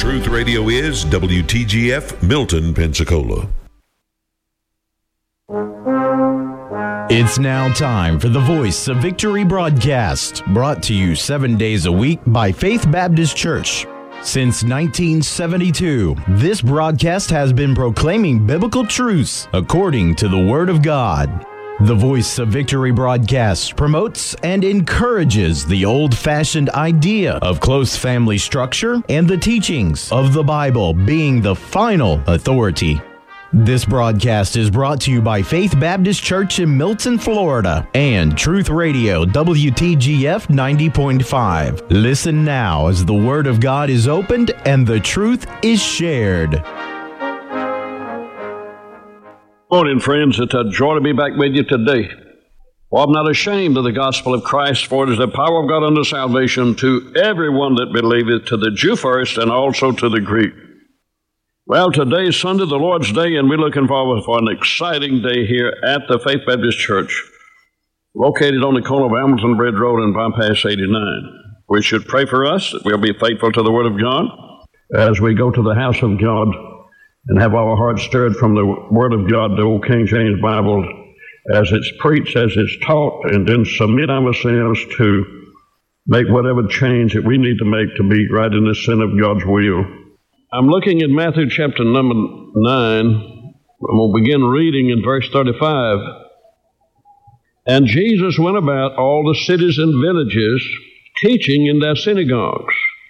Truth Radio is WTGF Milton, Pensacola. It's now time for the Voice of Victory broadcast, brought to you 7 days a week by Faith Baptist Church. Since 1972, this broadcast has been proclaiming biblical truths according to the Word of God. The Voice of Victory broadcast promotes and encourages the old-fashioned idea of close family structure and the teachings of the Bible being the final authority. This broadcast is brought to you by Faith Baptist Church in Milton, Florida, and Truth Radio WTGF 90.5. Listen now as the Word of God is opened and the truth is shared. Morning, friends. It's a joy to be back with you today. For I'm not ashamed of the gospel of Christ, for it is the power of God unto salvation to everyone that believeth, to the Jew first and also to the Greek. Well, today is Sunday, the Lord's Day, and we're looking forward for an exciting day here at the Faith Baptist Church, located on the corner of Hamilton Bridge Road and Bypass 89. We should pray for us that we'll be faithful to the Word of God as we go to the house of God and have our hearts stirred from the Word of God, the old King James Bible, as it's preached, as it's taught, and then submit ourselves to make whatever change that we need to make to be right in the center of God's will. I'm looking at Matthew chapter number 9, and we'll begin reading in verse 35. And Jesus went about all the cities and villages, teaching in their synagogues,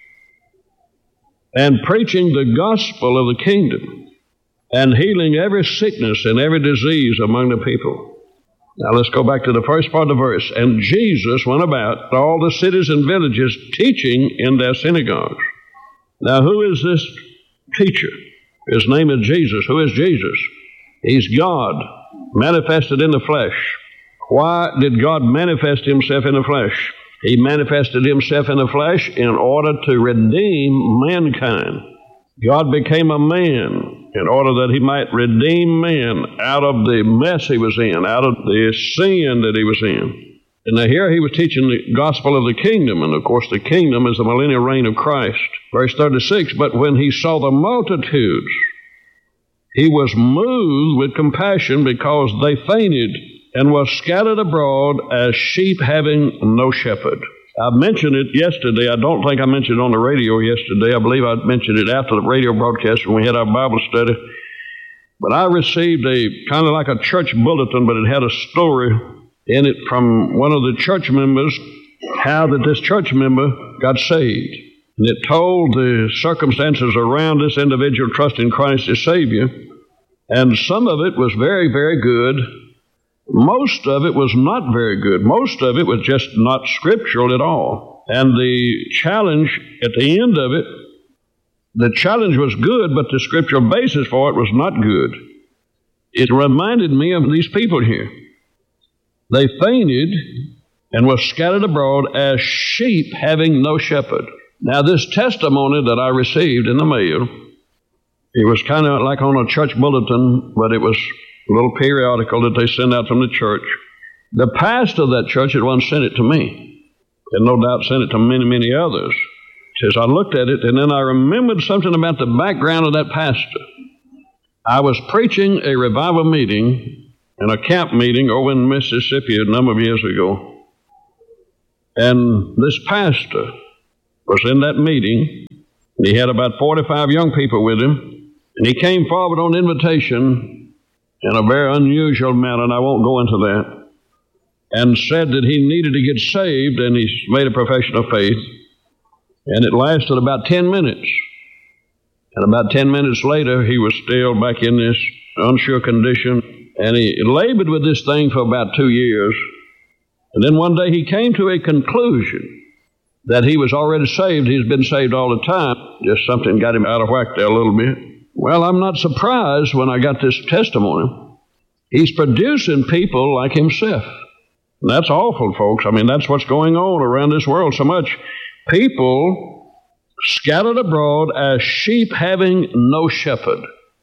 and preaching the gospel of the kingdom, and healing every sickness and every disease among the people. Now let's go back to the first part of the verse. And Jesus went about all the cities and villages, teaching in their synagogues. Now who is this teacher? His name is Jesus. Who is Jesus? He's God, manifested in the flesh. Why did God manifest himself in the flesh? He manifested himself in the flesh in order to redeem mankind. God became a man in order that he might redeem man out of the mess he was in, out of the sin that he was in. And now here he was teaching the gospel of the kingdom, and of course the kingdom is the millennial reign of Christ. Verse 36, but when he saw the multitudes, he was moved with compassion because they fainted and were scattered abroad as sheep having no shepherd. I mentioned it yesterday. I don't think I mentioned it on the radio yesterday. I believe I mentioned it after the radio broadcast when we had our Bible study. But I received a kind of like a church bulletin, but it had a story in it from one of the church members, how that this church member got saved. And it told the circumstances around this individual trusting Christ as Savior. And some of it was very, very good. Most of it was not very good. Most of it was just not scriptural at all. And the challenge at the end of it, the challenge was good, but the scriptural basis for it was not good. It reminded me of these people here. They fainted and were scattered abroad as sheep having no shepherd. Now, this testimony that I received in the mail, it was kind of like on a church bulletin, but it was a little periodical that they sent out from the church. The pastor of that church had once sent it to me, and no doubt sent it to many, many others. Says I looked at it, and then I remembered something about the background of that pastor. I was preaching a revival meeting in a camp meeting over in Mississippi a number of years ago. And this pastor was in that meeting, and he had about 45 young people with him, and he came forward on invitation in a very unusual manner, and I won't go into that, and said that he needed to get saved, and he made a profession of faith, and it lasted about 10 minutes. And about 10 minutes later, he was still back in this unsure condition. And he labored with this thing for about 2 years. And then one day he came to a conclusion that he was already saved. He's been saved all the time. Just something got him out of whack there a little bit. Well, I'm not surprised when I got this testimony. He's producing people like himself. And that's awful, folks. I mean, that's what's going on around this world so much. People scattered abroad as sheep having no shepherd.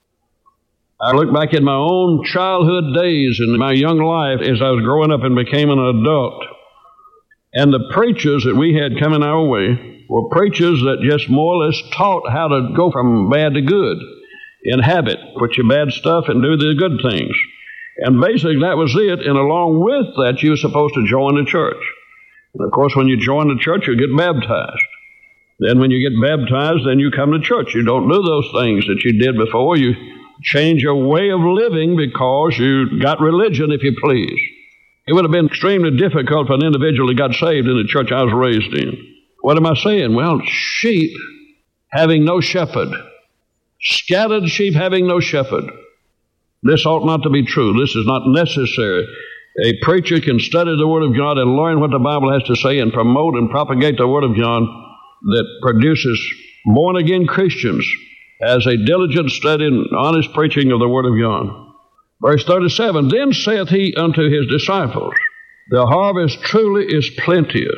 I look back at my own childhood days and my young life as I was growing up and became an adult. And the preachers that we had coming our way were preachers that just more or less taught how to go from bad to good in habit, put your bad stuff and do the good things. And basically that was it, and along with that you were supposed to join the church. And of course when you join the church you get baptized. Then when you get baptized, then you come to church. You don't do those things that you did before. You change your way of living because you got religion, if you please. It would have been extremely difficult for an individual who got saved in the church I was raised in. What am I saying? Well, sheep having no shepherd. Scattered sheep having no shepherd. This ought not to be true. This is not necessary. A preacher can study the Word of God and learn what the Bible has to say and promote and propagate the Word of God that produces born-again Christians as a diligent study and honest preaching of the Word of God. Verse 37, Then saith he unto his disciples, The harvest truly is plenteous,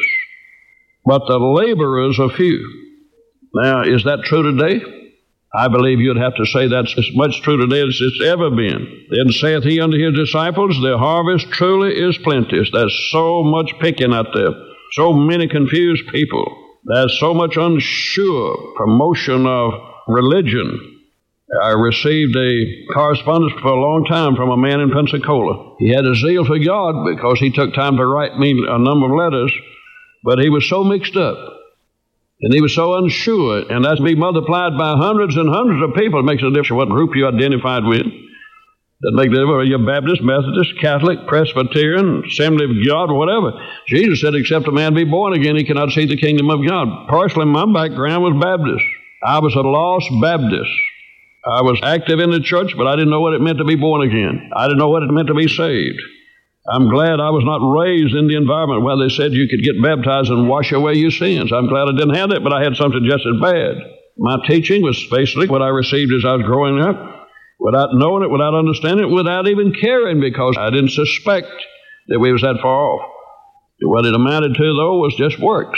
but the laborers are few. Now, is that true today? I believe you'd have to say that's as much true today as it's ever been. Then saith he unto his disciples, The harvest truly is plenteous. There's so much picking out there, so many confused people. There's so much unsure promotion of religion. I received a correspondence for a long time from a man in Pensacola. He had a zeal for God because he took time to write me a number of letters, but he was so mixed up, and he was so unsure, and that's be multiplied by hundreds and hundreds of people. It makes a difference what group you identified with. That make the difference, you're Baptist, Methodist, Catholic, Presbyterian, Assembly of God, whatever. Jesus said, except a man be born again, he cannot see the kingdom of God. Personally, my background was Baptist. I was a lost Baptist. I was active in the church, but I didn't know what it meant to be born again. I didn't know what it meant to be saved. I'm glad I was not raised in the environment where they said you could get baptized and wash away your sins. I'm glad I didn't have that, but I had something just as bad. My teaching was basically what I received as I was growing up, without knowing it, without understanding it, without even caring, because I didn't suspect that we was that far off. What it amounted to, though, was just works.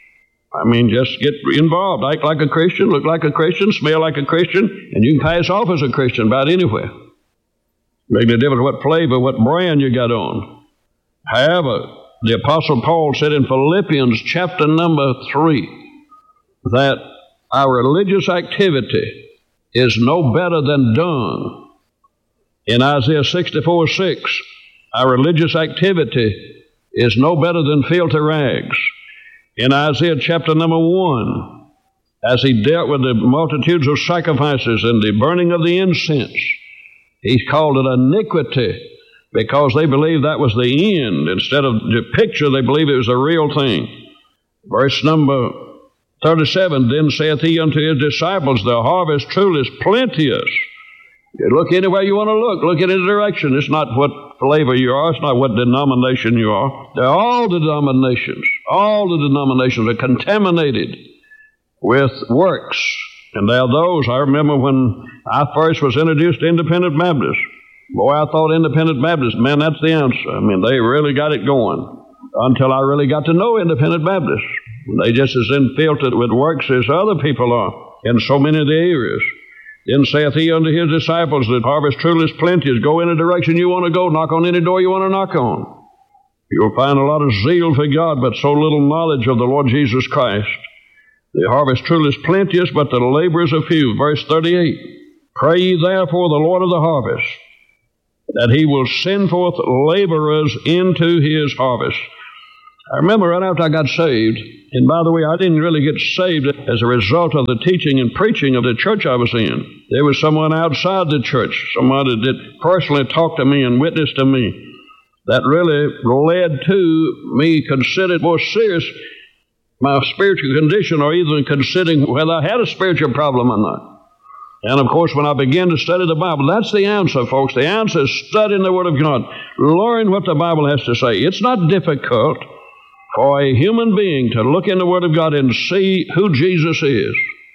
I mean, just get involved, act like a Christian, look like a Christian, smell like a Christian, and you can pass off as a Christian about anywhere. Make no difference what flavor, what brand you got on. However, the Apostle Paul said in Philippians chapter number 3 that our religious activity is no better than dung. In Isaiah 64:6, our religious activity is no better than filthy rags. In Isaiah chapter number 1, as he dealt with the multitudes of sacrifices and the burning of the incense, he called it iniquity because they believed that was the end. Instead of the picture, they believed it was a real thing. Verse number 37, Then saith he unto his disciples, The harvest truly is plenteous. You look anywhere you want to look in any direction. It's not what flavor you are. It's not what denomination you are. They're all the denominations. All the denominations are contaminated with works. And there are those, I remember when I first was introduced to Independent Baptist. Boy, I thought Independent Baptist, man, that's the answer. I mean, they really got it going. Until I really got to know Independent Baptist. They just as infiltrated with works as other people are in so many of the areas. Then saith he unto his disciples, The harvest truly is plenteous. Go in the direction you want to go. Knock on any door you want to knock on. You'll find a lot of zeal for God, but so little knowledge of the Lord Jesus Christ. The harvest truly is plenteous, but the laborers are few. Verse 38, Pray ye therefore the Lord of the harvest, that he will send forth laborers into his harvest. I remember right after I got saved, and by the way, I didn't really get saved as a result of the teaching and preaching of the church I was in. There was someone outside the church, somebody that personally talked to me and witnessed to me, that really led to me considering more serious my spiritual condition, or even considering whether I had a spiritual problem or not. And of course, when I began to study the Bible, that's the answer, folks. The answer is studying the Word of God, learn what the Bible has to say. It's not difficult for a human being to look in the Word of God and see who Jesus is.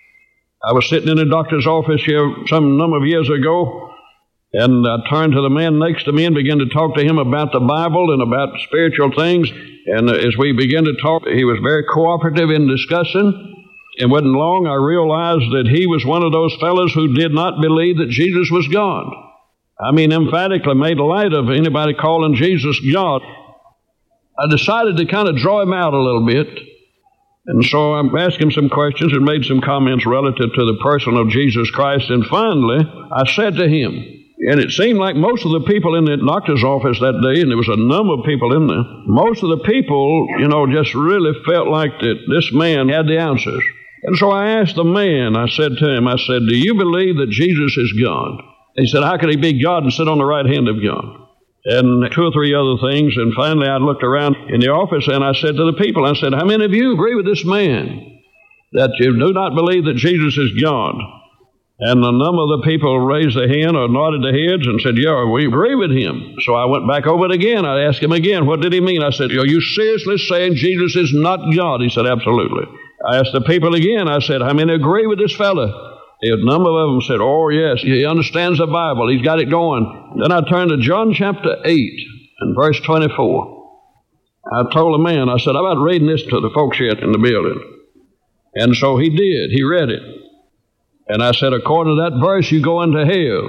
I was sitting in a doctor's office here some number of years ago, and I turned to the man next to me and began to talk to him about the Bible and about spiritual things. And as we began to talk, he was very cooperative in discussing. And wasn't long, I realized that he was one of those fellows who did not believe that Jesus was God. I mean, emphatically made light of anybody calling Jesus God. I decided to kind of draw him out a little bit And so I asked him some questions and made some comments relative to the person of Jesus Christ. And finally, I said to him, and it seemed like most of the people in the doctor's office that day, and there was a number of people in there, most of the people, just really felt like that this man had the answers. And so I asked the man, I said to him, do you believe that Jesus is God? He said, how could he be God and sit on the right hand of God? And 2 or 3 other things. And finally, I looked around in the office and I said to the people, how many of you agree with this man that you do not believe that Jesus is God? And a number of the people raised their hand or nodded their heads and said, yeah, we agree with him. So I went back over it again. I asked him again, what did he mean? I said, are you seriously saying Jesus is not God? He said, absolutely. I asked the people again, I said, how many agree with this fella? A number of them said, oh, yes, he understands the Bible. He's got it going. Then I turned to John chapter 8 and verse 24. I told the man, I said, how about reading this to the folks here in the building? And so he did. He read it. And I said, according to that verse, you go into hell.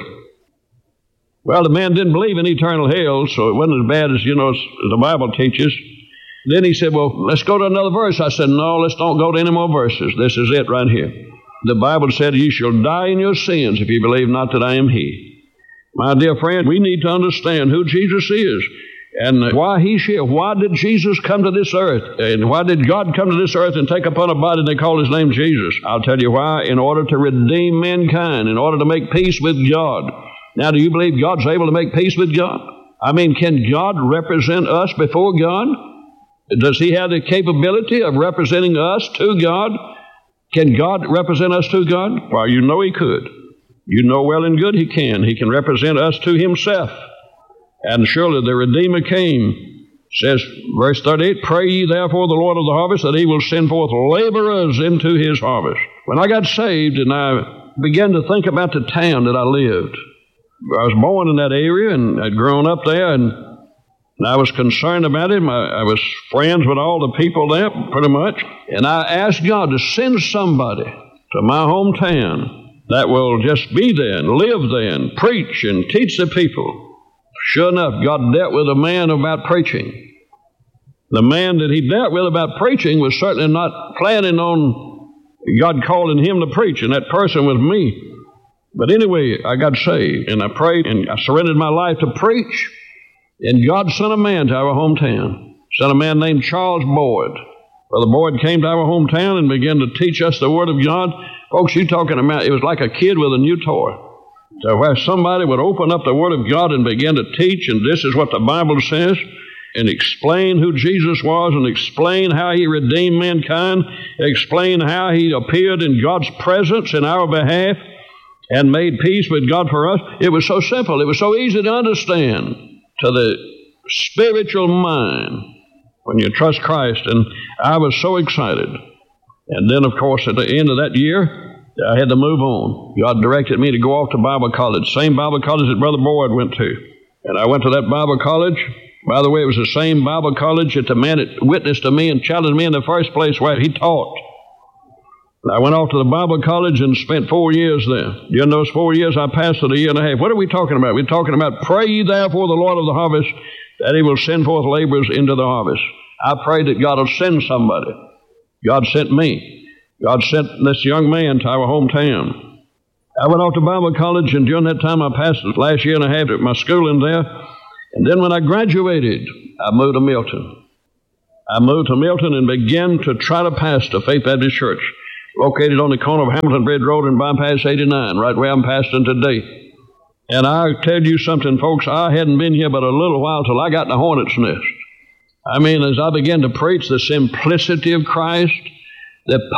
Well, the man didn't believe in eternal hell, so it wasn't as bad as, as the Bible teaches. Then he said, well, let's go to another verse. I said, no, let's don't go to any more verses. This is it right here. The Bible said, you shall die in your sins if you believe not that I am he. My dear friend, we need to understand who Jesus is and why he's here. Why did Jesus come to this earth? And why did God come to this earth and take upon a body and they call his name Jesus? I'll tell you why. In order to redeem mankind, in order to make peace with God. Now, do you believe God's able to make peace with God? Can God represent us before God? Does he have the capability of representing us to God? Can God represent us to God? Well, you know he could. You know well and good he can. He can represent us to himself. And surely the Redeemer came. Says, verse 38, pray ye therefore the Lord of the harvest that he will send forth laborers into his harvest. When I got saved and I began to think about the town that I lived, I was born in that area and I'd grown up there and I was concerned about him. I was friends with all the people there, pretty much. And I asked God to send somebody to my hometown that will just be there and live there and preach and teach the people. Sure enough, God dealt with a man about preaching. The man that he dealt with about preaching was certainly not planning on God calling him to preach, and that person was me. But anyway, I got saved, and I prayed, and I surrendered my life to preach. And God sent a man to our hometown, sent a man named Charles Boyd. Brother Boyd came to our hometown and began to teach us the Word of God. Folks, you're talking about, it was like a kid with a new toy. So where somebody would open up the Word of God and begin to teach, and this is what the Bible says, and explain who Jesus was, and explain how he redeemed mankind, explain how he appeared in God's presence in our behalf, and made peace with God for us. It was so simple. It was so easy to understand to the spiritual mind when you trust Christ. And I was so excited. And then, of course, at the end of that year, I had to move on. God directed me to go off to Bible college, same Bible college that Brother Boyd went to. And I went to that Bible college. By the way, it was the same Bible college that the man that witnessed to me and challenged me in the first place where he taught. I went off to the Bible college and spent 4 years there. During those 4 years, I pastored a year and a half. What are we talking about? We're talking about pray ye therefore the Lord of the harvest that he will send forth laborers into the harvest. I prayed that God will send somebody. God sent me. God sent this young man to our hometown. I went off to Bible college, and during that time, I pastored the last year and a half at my schooling there. And then when I graduated, I moved to Milton. I moved to Milton and began to try to pastor Faith Baptist Church, located on the corner of Hamilton Bridge Road and Bypass 89, right where I'm pastoring today. And I tell you something, folks, I hadn't been here but a little while till I got in the hornet's nest. As I began to preach the simplicity of Christ, the